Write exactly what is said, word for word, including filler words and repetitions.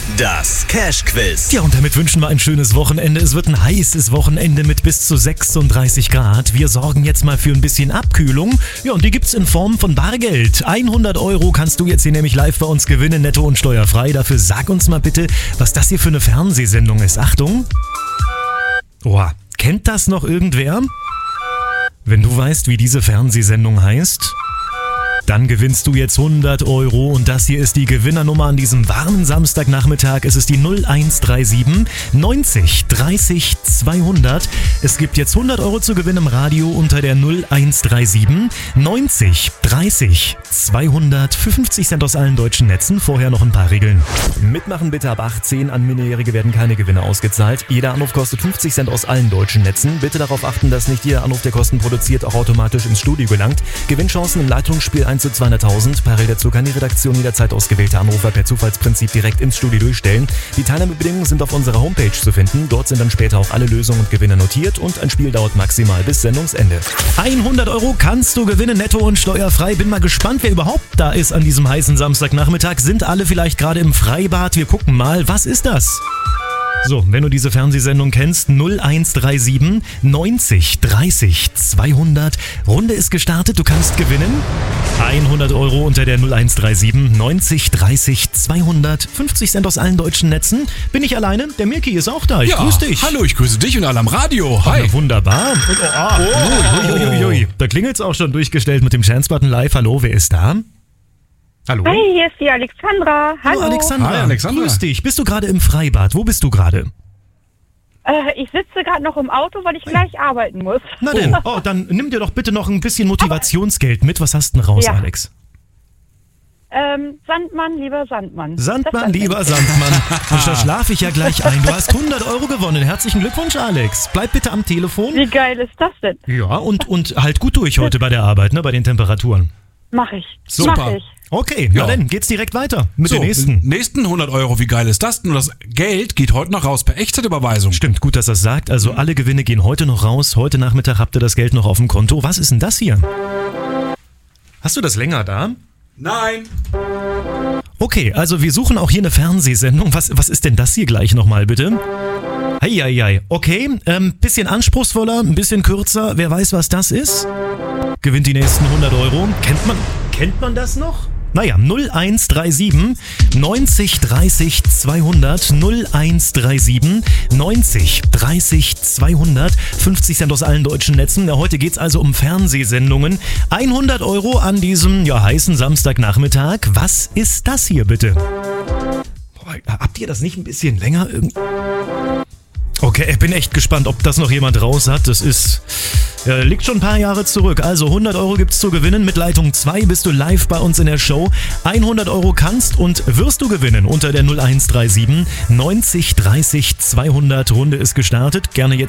Das Cash-Quiz. Ja, und damit wünschen wir ein schönes Wochenende. Es wird ein heißes Wochenende mit bis zu sechsunddreißig Grad. Wir sorgen jetzt mal für ein bisschen Abkühlung. Ja, und die gibt's in Form von Bargeld. hundert Euro kannst du jetzt hier nämlich live bei uns gewinnen, netto und steuerfrei. Dafür sag uns mal bitte, was das hier für eine Fernsehsendung ist. Achtung. Oha, kennt das noch irgendwer? Wenn du weißt, wie diese Fernsehsendung heißt, dann gewinnst du jetzt hundert Euro und das hier ist die Gewinnernummer an diesem warmen Samstagnachmittag. Es ist die null eins drei sieben neunzig dreißig zweihundert. Es gibt jetzt hundert Euro zu gewinnen im Radio unter der null eins drei sieben neunzig dreißig zweihundert für fünfzig Cent aus allen deutschen Netzen. Vorher noch ein paar Regeln. Mitmachen bitte ab achtzehn. An Minderjährige werden keine Gewinne ausgezahlt. Jeder Anruf kostet fünfzig Cent aus allen deutschen Netzen. Bitte darauf achten, dass nicht jeder Anruf, der Kosten produziert, auch automatisch ins Studio gelangt. Gewinnchancen im Leitungsspiel eins zu zweihunderttausend. Parallel dazu kann die Redaktion jederzeit ausgewählte Anrufer per Zufallsprinzip direkt ins Studio durchstellen. Die Teilnahmebedingungen sind auf unserer Homepage zu finden. Dort sind dann später auch alle Lösungen und Gewinne notiert und ein Spiel dauert maximal bis Sendungsende. hundert Euro kannst du gewinnen, netto und steuerfrei. Bin mal gespannt, wer überhaupt da ist an diesem heißen Samstagnachmittag. Sind alle vielleicht gerade im Freibad? Wir gucken mal, was ist das? So, wenn du diese Fernsehsendung kennst, null eins drei sieben neunzig dreißig zweihundert. Runde ist gestartet, du kannst gewinnen. hundert Euro unter der null eins drei sieben neunzig dreißig zweihundert. fünfzig Cent aus allen deutschen Netzen. Bin ich alleine? Der Mirki ist auch da. Ich ja, grüße dich. Hallo, ich grüße dich und alle am Radio. Hi. Na, wunderbar. Und, oh, ah, oh, ui, ui, ui, ui. Da klingelt's auch schon durchgestellt mit dem Chance-Button live. Hallo, wer ist da? Hallo? Hi, hier ist die Alexandra. Hallo. Hallo Alexandra. Hi, Alexandra. Grüß dich. Bist du gerade im Freibad? Wo bist du gerade? Äh, ich sitze gerade noch im Auto, weil ich gleich arbeiten muss. Na denn, oh, dann nimm dir doch bitte noch ein bisschen Motivationsgeld mit. Was hast du denn raus, Ja. Alex? Ähm, Sandmann, lieber Sandmann. Sandmann, lieber Sandmann. Da schlafe ich ja gleich ein. Du hast hundert Euro gewonnen. Herzlichen Glückwunsch, Alex. Bleib bitte am Telefon. Wie geil ist das denn? Ja, und, und halt gut durch heute bei der Arbeit, ne, bei den Temperaturen. Mach ich. Super. Mach ich. Okay, Ja. na dann geht's direkt weiter mit So, der nächsten. nächsten hundert Euro, wie geil ist das denn? Und das Geld geht heute noch raus per Echtzeitüberweisung. Stimmt, gut, dass das sagt. Also alle Gewinne gehen heute noch raus. Heute Nachmittag habt ihr das Geld noch auf dem Konto. Was ist denn das hier? Hast du das länger da? Nein. Okay, also wir suchen auch hier eine Fernsehsendung. Was, was ist denn das hier gleich nochmal, bitte? Heieiei. Okay, ähm, bisschen anspruchsvoller, ein bisschen kürzer. Wer weiß, was das ist? Gewinnt die nächsten hundert Euro. Kennt man, kennt man das noch? Naja, null eins drei sieben neunzig dreißig zweihundert, null eins drei sieben neunzig dreißig zweihundert, fünfzig Cent aus allen deutschen Netzen. Ja, heute geht's also um Fernsehsendungen. hundert Euro an diesem ja, heißen Samstagnachmittag. Was ist das hier bitte? Boah, habt ihr das nicht ein bisschen länger irgendwie? Okay, ich bin echt gespannt, ob das noch jemand raus hat. Das ist, äh, liegt schon ein paar Jahre zurück. Also hundert Euro gibt's zu gewinnen. Mit Leitung zwei bist du live bei uns in der Show. hundert Euro kannst und wirst du gewinnen unter der null eins drei sieben neunzig dreißig zweihundert. Runde ist gestartet. Gerne jetzt